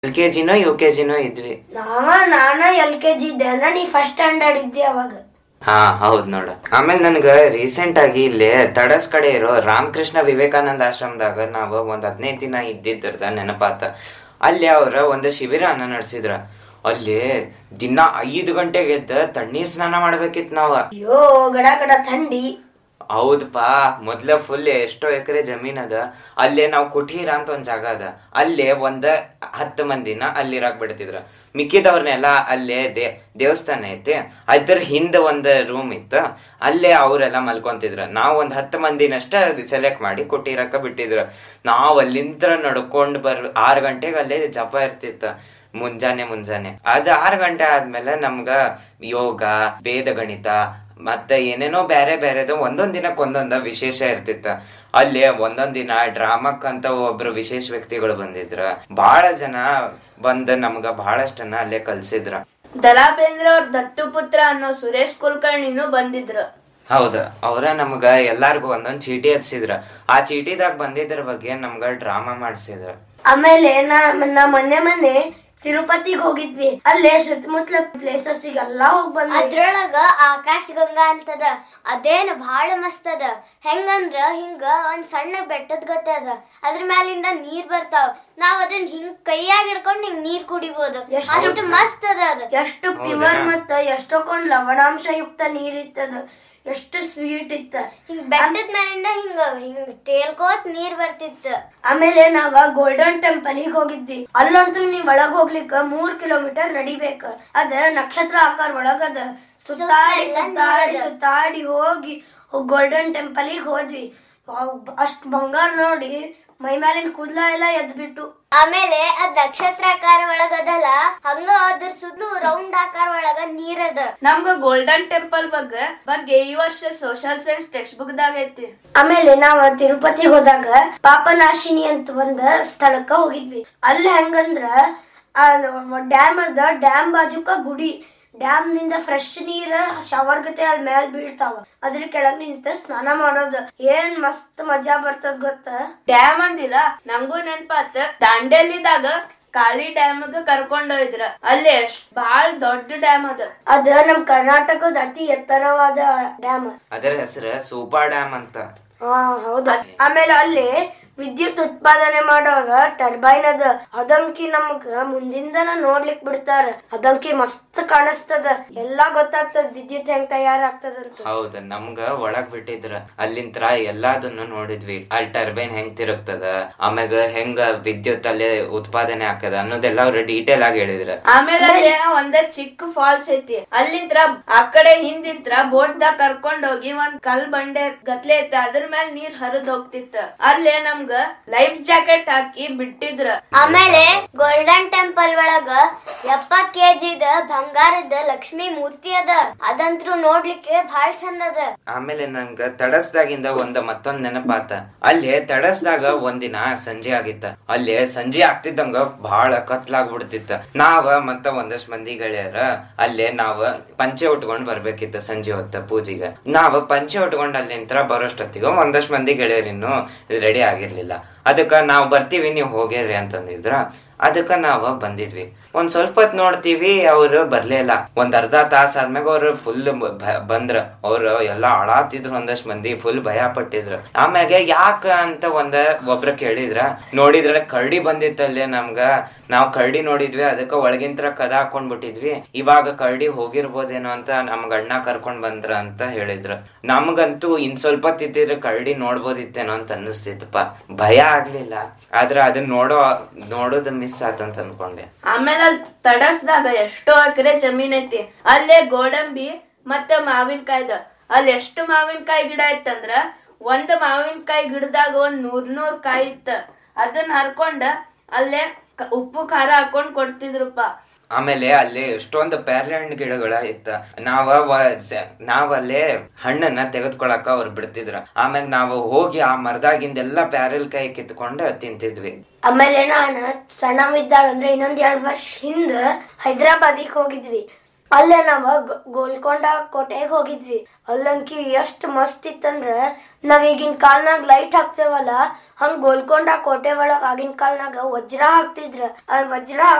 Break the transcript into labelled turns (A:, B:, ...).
A: LKG UKG ಇದ್ವಿ.
B: ನಾನ LKG ಇದ್ದೆ ಅಲ್ಲ, ನೀ ಫಸ್ಟ್ ಸ್ಟ್ಯಾಂಡರ್ಡ್ ಇದ್ದಿ ಅವಾಗ.
A: ಹಾ ಹೌದ್ ನೋಡ. ಆಮೇಲೆ ನನ್ಗ ರೀಸೆಂಟ್ ಆಗಿ ಇಲ್ಲಿ ತಡಸ್ ಕಡೆ ಇರೋ ರಾಮಕೃಷ್ಣ ವಿವೇಕಾನಂದ ಆಶ್ರಮದಾಗ ನಾವ್ ಒಂದ್ 15 ದಿನ ಇದ್ದಿದ್ರದ ನೆನಪಾತ. ಅಲ್ಲಿ ಅವ್ರ ಒಂದ್ ಶಿಬಿರನ ನಡೆಸಿದ್ರ. ಅಲ್ಲಿ ದಿನ 5 ಗಂಟೆಗೆ ಎದ್ದ ತಣ್ಣೀರ್ ಸ್ನಾನ ಮಾಡ್ಬೇಕಿತ್ ನಾವ.
B: ಅಯ್ಯೋ ಗಡ ಗಡ ಥಂಡಿ.
A: ಹೌದಪ್ಪಾ, ಮೊದ್ಲ ಫುಲ್ ಎಷ್ಟೋ ಎಕರೆ ಜಮೀನ್ ಅದ. ಅಲ್ಲೇ ನಾವ್ ಕುಟೀರ ಅಂತ ಒಂದ್ ಜಾಗ ಅದ. ಅಲ್ಲೇ 10 ಮಂದಿನ ಅಲ್ಲಿ ಇರಾಕ್ ಬಿಡ್ತಿದ್ರ. ಮಿಕ್ಕಿದವ್ರನ್ನೆಲ್ಲ ಅಲ್ಲೇ ದೇವಸ್ಥಾನ ಐತಿ, ಅದ್ರ ಹಿಂದ ಒಂದ್ ರೂಮ್ ಇತ್ತ, ಅಲ್ಲೇ ಅವ್ರೆಲ್ಲ ಮಲ್ಕೊಂತಿದ್ರ. ನಾವ್ ಒಂದ್ 10 ಮಂದಿನಷ್ಟ ಸೆಲೆಕ್ಟ್ ಮಾಡಿ ಕುಟೀರಕ್ಕ ಬಿಟ್ಟಿದ್ರ. ನಾವ್ ಅಲ್ಲಿಂದ ನಡ್ಕೊಂಡ್ 6 ಗಂಟೆಗೆ ಅಲ್ಲೇ ಜಪ ಇರ್ತಿತ್ತ. ಮುಂಜಾನೆ ಅದ್ 6 ಗಂಟೆ ಆದ್ಮೇಲೆ ನಮ್ಗ ಯೋಗ, ವೇದ ಗಣಿತ ಮತ್ತೆ ಏನೇನೋ ಬೇರೆ ಬೇರೆದು ಒಂದೊಂದ್ ದಿನಕ್ಕೆ ಒಂದೊಂದ ವಿಶೇಷ ಇರ್ತಿತ್ತ. ಅಲ್ಲಿ ಒಂದೊಂದ್ ದಿನ ಡ್ರಾಮಕ್ಕಂತ ಒಬ್ರು ವಿಶೇಷ ವ್ಯಕ್ತಿಗಳು ಬಂದಿದ್ರ. ಬಹಳ ಜನ ಬಂದ ನಮ್ಗ ಬಹಳಷ್ಟನ್ನ ಅಲ್ಲೇ ಕಲ್ಸಿದ್ರ.
C: ದರಾ ಬೇಂದ್ರೆ ಅವ್ರ ದತ್ತು ಪುತ್ರ ಅನ್ನೋ ಸುರೇಶ್ ಕುಲಕರ್ಣಿನೂ ಬಂದಿದ್ರು.
A: ಹೌದ, ಅವ್ರ ನಮ್ಗ ಎಲ್ಲಾರ್ಗು ಒಂದೊಂದ್ ಚೀಟಿ ಹಚ್ಚಿದ್ರ. ಆ ಚೀಟಿದಾಗ ಬಂದಿದ್ರ ಬಗ್ಗೆ ನಮ್ಗ ಡ್ರಾಮಾ ಮಾಡ್ಸಿದ್ರ.
B: ಆಮೇಲೆ ನಾ ಮೊನ್ನೆ ತಿರುಪತಿಗೆ ಹೋಗಿದ್ವಿ. ಅಲ್ಲೇ ಸುತ್ತಮುತ್ತಲ ಪ್ಲೇಸಸ್ ಎಲ್ಲಾ ಹೋಗ್ ಬಂದ್ವಿ.
D: ಅದ್ರೊಳಗ ಆಕಾಶ ಗಂಗಾ ಅಂತದ, ಅದೇನ್ ಬಹಳ ಮಸ್ತ್ ಅದ. ಹೆಂಗಂದ್ರ ಹಿಂಗ ಒಂದ್ ಸಣ್ಣ ಬೆಟ್ಟದ ಗತೆ ಅದ, ಅದ್ರ ಮ್ಯಾಲಿಂದ ನೀರ್ ಬರ್ತಾವ. ನಾವ್ ಅದನ್ನ ಹಿಂಗ್ ಕೈಯಾಗ ಹಿಡ್ಕೊಂಡ್ ಹಿಂಗ್ ನೀರ್ ಕುಡಿಬಹುದು, ಅಷ್ಟು ಮಸ್ತ್ ಅದ. ಅದ
B: ಎಷ್ಟು ಪ್ಯೂರ್ ಮತ್ತ ಎಷ್ಟೊಂದ್ ಲವಣಾಂಶ ಯುಕ್ತ ನೀರ್ ಇತ್ತದ, ಎಷ್ಟು ಸ್ವೀಟ್ ಇತ್ತ.
D: ಹಿಂಗ್ ಬೆಟ್ಟದ ಮ್ಯಾಲಿಂದ ಹಿಂಗ್ ತೇಲ್ಕೋತ್ ನೀರ್ ಬರ್ತಿತ್ತ.
B: ಆಮೇಲೆ ನಾವ ಗೋಲ್ಡನ್ ಟೆಂಪಲ್ ಹೋಗಿದ್ವಿ. ಅಲ್ಲಂತೂ ನೀವ್ ಒಳಗ್ ಹೋಗ್ಲಿಕ್ಕ 3 ಕಿಲೋಮೀಟರ್ ನಡಿಬೇಕ. ಅದ ನಕ್ಷತ್ರ ಆಕಾರ ಒಳಗದ. ಸುತ್ತಾಡಿ ಹೋಗಿ ಗೋಲ್ಡನ್ ಟೆಂಪಲ್ ಹೋದ್ವಿ. ಅಷ್ಟ್ ಬಂಗಾರ ನೋಡಿ ಮೈ ಮೇಲಿನ ಕೂದ್ಲ ಎಲ್ಲ ಎದ್ಬಿಟ್ಟು.
D: ಆಮೇಲೆ ಅದ್ ನಕ್ಷತ್ರಾಕಾರ ಒಳಗದಲ್ಲ, ಹಂಗ ಅದ್ರ ಸುದ್ಲು ರೌಂಡ್ ಆಕಾರ ಒಳಗ ನೀರದ.
C: ನಮ್ಗ ಗೋಲ್ಡನ್ ಟೆಂಪಲ್ ಬಗ್ಗೆ ಈ ವರ್ಷ ಸೋಷಿಯಲ್ ಸೈನ್ಸ್ ಟೆಕ್ಸ್ಟ್ ಬುಕ್ ದಾಗ ಐತಿ.
B: ಆಮೇಲೆ ನಾವ್ ತಿರುಪತಿಗೆ ಹೋದಾಗ ಪಾಪನಾಶಿನಿ ಅಂತ ಒಂದ್ ಸ್ಥಳಕ್ಕ ಹೋಗಿದ್ವಿ. ಅಲ್ಲಿ ಹೆಂಗಂದ್ರ ಡ್ಯಾಮ್ ಅದ, ಡ್ಯಾಮ್ ಬಾಜುಕ ಗುಡಿ. ಡ್ಯಾಮ್ ನಿಂದ ಫ್ರೆಶ್ ನೀರ್ ಶವರ್ ಗತೆ ಅಲ್ಲಿ ಮ್ಯಾಲ್ ಬೀಳ್ತಾವ. ಅದ್ರ ಕೆಳಗ್ ನಿಂತ ಸ್ನಾನ ಮಾಡೋದು ಏನ್ ಮಸ್ತ್ ಮಜಾ ಬರ್ತದ ಗೊತ್ತ.
C: ಡ್ಯಾಮ್ ಅಂದಿಲ್ಲ, ನಂಗೂ ನೆನ್ಪಾತ. ದಾಂಡೇಲಿದಾಗ ಕಾಳಿ ಡ್ಯಾಮ್ ಕರ್ಕೊಂಡೋಯ್ದ್ರ. ಅಲ್ಲಿ ಬಹಳ ದೊಡ್ಡ ಡ್ಯಾಮ್
B: ಅದ ನಮ್ ಕರ್ನಾಟಕದ ಅತಿ ಎತ್ತರವಾದ ಡ್ಯಾಮ್.
A: ಅದರ ಹೆಸರು ಸೂಪಾ ಡ್ಯಾಮ್ ಅಂತ.
B: ಹೌದಾ. ಆಮೇಲೆ ಅಲ್ಲಿ ವಿದ್ಯುತ್ ಉತ್ಪಾದನೆ ಮಾಡೋಗ ಟರ್ಬೈನ್ ಅದ. ಅದಂಕಿ ನಮಗ ಮುಂದಿಂದನ ನೋಡ್ಲಿಕ್ ಬಿಡ್ತಾರ. ಅದಂಕಿ ಮಸ್ತ್ ಕಾಣಿಸ್ತದ, ಎಲ್ಲಾ ಗೊತ್ತಾಗ್ತದ ವಿದ್ಯುತ್ ಹೆಂಗ್ ತಯಾರಾಗ್ತದಂತ.
A: ಹೌದ, ನಮ್ಗ ಒಳಗ್ ಬಿಟ್ಟಿದ್ರ. ಅಲ್ಲಿಂತ್ರ ಎಲ್ಲಾದನ್ನು ನೋಡಿದ್ವಿ. ಅಲ್ಲಿ ಟರ್ಬೈನ್ ಹೆಂಗ್ ತಿರುಗ್ತದ, ಆಮ್ಯಾಗ ಹೆಂಗ ವಿದ್ಯುತ್ ಅಲ್ಲಿ ಉತ್ಪಾದನೆ ಆಗ್ತದ ಅನ್ನೋದೆಲ್ಲ ಅವ್ರ ಡೀಟೇಲ್ ಆಗಿ ಹೇಳಿದ್ರ.
C: ಆಮೇಲೆ ಅಲ್ಲಿ ಒಂದ ಚಿಕ್ಕ ಫಾಲ್ಸ್ ಐತಿ. ಅಲ್ಲಿಂತ್ರ ಆ ಕಡೆ ಹಿಂದಿಂತ್ರ ಬೋಟ್ ದಾಗ ಕರ್ಕೊಂಡ್ ಹೋಗಿ ಒಂದ್ ಕಲ್ ಬಂಡೆ ಗತ್ಲೆ ಐತಿ, ಅದ್ರ ಮೇಲೆ ನೀರ್ ಹರಿದ್ ಹೋಗ್ತಿತ್ತ. ಅಲ್ಲೇ ನಮ್ಗ ಲೈಫ್ ಜಾಕೆಟ್ ಹಾಕಿ ಬಿಟ್ಟಿದ್ರ.
D: ಆಮೇಲೆ ಗೋಲ್ಡನ್ ಟೆಂಪಲ್ ಒಳಗ 70 kg ಬಂಗಾರದ ಲಕ್ಷ್ಮಿ ಮೂರ್ತಿ ಅದ. ಅದಂತ್ರು ನೋಡ್ಲಿಕ್ಕೆ ಬಹಳ ಚಂದ ಅದ.
A: ಆಮೇಲೆ ನಮ್ಗ ತಡಸ್ದಾಗಿಂದ ಮತ್ತೊಂದ್ ನೆನಪಾತ. ಅಲ್ಲಿ ತಡಸ್ದಾಗ ಒಂದಿನ ಸಂಜೆ ಆಗಿತ್ತ. ಅಲ್ಲಿ ಸಂಜೆ ಆಗ್ತಿದ್ದಂಗ ಬಹಳ ಕತ್ಲಾಗ್ಬಿಡ್ತಿತ್ತ. ನಾವ ಮತ್ತ ಒಂದಷ್ಟು ಮಂದಿ ಗೆಳೆಯರ ಅಲ್ಲೇ ನಾವ್ ಪಂಚೆ ಉಟ್ಕೊಂಡ್ ಬರ್ಬೇಕಿತ್ತ. ಸಂಜೆ ಹೊತ್ತ ಪೂಜೆಗೆ ನಾವ್ ಪಂಚೆ ಉಟ್ಕೊಂಡ್ ಅಲ್ಲಿಂತ್ರ ಬರೋಷ್ಟೊತ್ತಿಗ ಒಂದಷ್ಟು ಮಂದಿ ಗೆಳೆಯರಿನ್ನು ರೆಡಿ ಆಗಿರ್ಲಿಲ್ಲ. ಅದಕ್ಕ ನಾವ್ ಬರ್ತೀವಿ, ನೀವ್ ಹೋಗ್ಯಾರ್ರಿ ಅಂತಂದಿದ್ರ. ಅದಕ್ಕ ನಾವ್ ಬಂದಿದ್ವಿ. ಒಂದ್ ಸ್ವಲ್ಪ ಹೊತ್ ನೋಡ್ತೀವಿ, ಅವ್ರು ಬರ್ಲೇ ಇಲ್ಲ. ಒಂದ್ ಅರ್ಧ ತಾಸ ಆದ್ಮ್ಯಾಗ ಅವ್ರು ಫುಲ್ ಬಂದ್ರ. ಅವ್ರು ಎಲ್ಲಾ ಅಳಾತಿದ್ರು. ಒಂದಷ್ಟ್ ಮಂದಿ ಫುಲ್ ಭಯ ಪಟ್ಟಿದ್ರು. ಆಮ್ಯಾಗ ಯಾಕ ಅಂತ ಒಬ್ರ ಕೇಳಿದ್ರ. ನೋಡಿದ್ರ ಕರಡಿ ಬಂದಿತ್ತಲ್ಲೇ ನಮ್ಗ. ನಾವ್ ಕರಡಿ ನೋಡಿದ್ವಿ, ಅದಕ್ಕ ಒಳಗಿಂತ್ರ ಕದ ಹಾಕೊಂಡ್ ಬಿಟ್ಟಿದ್ವಿ. ಇವಾಗ ಕರಡಿ ಹೋಗಿರ್ಬೋದೇನೋ ಅಂತ ನಮ್ಗ ಅಣ್ಣ ಕರ್ಕೊಂಡ್ ಬಂದ್ರ ಅಂತ ಹೇಳಿದ್ರು. ನಮ್ಗಂತೂ ಇನ್ ಸ್ವಲ್ಪ ತಿತ್ತಿದ್ರೆ ಕರಡಿ ನೋಡ್ಬೋದಿತ್ತೇನೋ ಅಂತ ಅನ್ನಿಸ್ತಿತ್ತಪ್ಪ. ಭಯ ಆಗ್ಲಿಲ್ಲ, ಆದ್ರ ಅದನ್ನ ನೋಡೋದ್ ಮಿಸ್ ಆತಂತ ಅನ್ಕೊಂಡೆ.
C: ಆಮೇಲೆ ಅಲ್ಲಿ ತಡಸ್ದಾಗ ಎಷ್ಟೋ ಎಕರೆ ಜಮೀನ್ ಐತಿ. ಅಲ್ಲೇ ಗೋಡಂಬಿ ಮತ್ತ ಮಾವಿನಕಾಯ್ದ. ಅಲ್ಲಿ ಎಷ್ಟು ಮಾವಿನಕಾಯಿ ಗಿಡ ಇತ್ತಂದ್ರ ಒಂದ್ ಮಾವಿನಕಾಯಿ ಗಿಡದಾಗ ಒಂದ್ 100 ಕಾಯಿ ಇತ್ತ. ಅದನ್ನ ಹರ್ಕೊಂಡ ಅಲ್ಲೇ ಉಪ್ಪು ಖಾರ ಹಾಕೊಂಡ್ ಕೊಡ್ತಿದ್ರಪ್ಪ.
A: ಆಮೇಲೆ ಅಲ್ಲಿ ಎಷ್ಟೊಂದು ಪೇರ್ಲೆ ಹಣ್ಣು ಗಿಡಗಳ ಇತ್ತ. ನಾವಲ್ಲೇ ಹಣ್ಣನ್ನ ತೆಗೆದ್ಕೊಳಕ ಅವ್ರು ಬಿಡ್ತಿದ್ರ. ಆಮ್ಯಾಗ ನಾವು ಹೋಗಿ ಆ ಮರದಾಗಿಂದೆಲ್ಲಾ ಪ್ಯಾರಲ್ಕಾಯಿ ಕಿತ್ಕೊಂಡ್ ತಿಂತಿದ್ವಿ.
B: ಆಮೇಲೆ ನಾನು ಸಣ್ಣವಿದ್ದಾಗ ಅಂದ್ರೆ ಇನ್ನೊಂದ್ 2 ವರ್ಷ ಹಿಂದ ಹೈದರಾಬಾದಿಗೆ ಹೋಗಿದ್ವಿ. ಅಲ್ಲೇ ನಾವ ಗೋಲ್ಕೊಂಡ ಕೋಟೆಗೆ ಹೋಗಿದ್ವಿ. ಅಲ್ಲಂಕಿ ಎಷ್ಟ್ ಮಸ್ತ್ ಇತ್ತಂದ್ರ ನಾವ್ ಈಗಿನ ಕಾಲ್ನಾಗ ಲೈಟ್ ಹಾಕ್ತೇವಲ್ಲ, ಹಂಗ ಗೋಲ್ಕೊಂಡ ಕೋಟೆ ಒಳಗ ಆಗಿನ ಕಾಲ್ನಾಗ ವಜ್ರ ಹಾಕ್ತಿದ್ರ. ಆ ವಜ್ರ